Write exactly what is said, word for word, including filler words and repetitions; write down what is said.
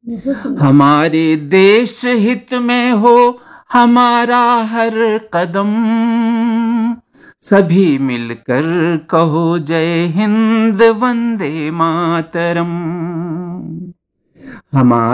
हमारे देश हित में हो हमारा हर कदम, सभी मिलकर कहो जय हिंद वंदे मातरम। हमारा